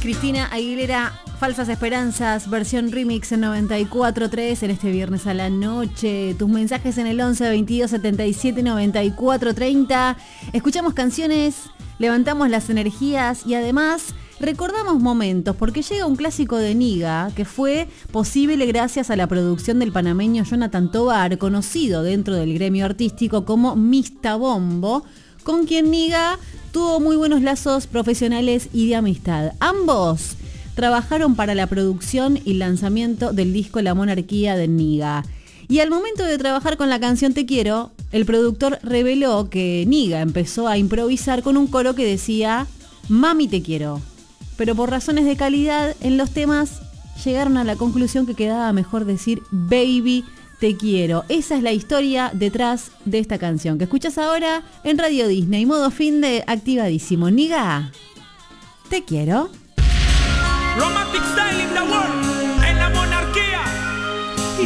Cristina Aguilera, Falsas Esperanzas, versión remix en 94.3 en este viernes a la noche. Tus mensajes en el 11 22 77 94 30. Escuchamos canciones, levantamos las energías y además recordamos momentos, porque llega un clásico de Niga que fue posible gracias a la producción del panameño Jonathan Tovar, conocido dentro del gremio artístico como Mista Bombo, con quien Niga tuvo muy buenos lazos profesionales y de amistad. Ambos trabajaron para la producción y lanzamiento del disco La Monarquía de Niga. Y al momento de trabajar con la canción Te Quiero, el productor reveló que Niga empezó a improvisar con un coro que decía Mami te quiero. Pero por razones de calidad en los temas llegaron a la conclusión que quedaba mejor decir Baby te quiero. Esa es la historia detrás de esta canción que escuchas ahora en Radio Disney, modo fin de activadísimo. Niga, te quiero. Romantic